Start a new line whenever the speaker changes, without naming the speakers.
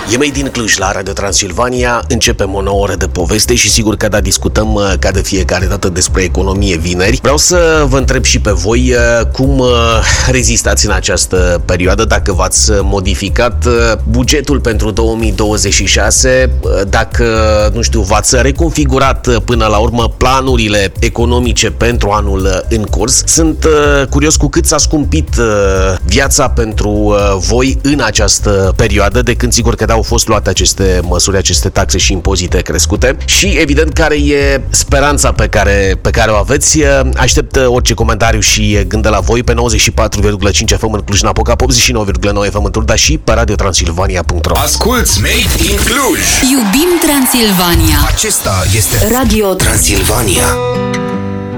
E Made in Cluj la Radio Transilvania, începem o nouă oră de poveste și sigur că discutăm ca de fiecare dată despre economie vineri. Vreau să vă întreb și pe voi cum rezistați în această perioadă, dacă v-ați modificat bugetul pentru 2026, dacă, nu știu, v-ați reconfigurat până la urmă planurile economice pentru anul în curs. Sunt curios cu cât s-a scumpit viața pentru voi în această perioadă, de când sigur că au fost luate aceste măsuri, aceste taxe și impozite crescute și evident care e speranța pe care o aveți. Aștept orice comentariu și gând de la voi pe 94,5 FM în Cluj-Napoca, 89,9 FM în Turda și pe radiotransilvania.ro.
Asculți Made in Cluj!
Iubim Transilvania!
Acesta este Radio Transilvania.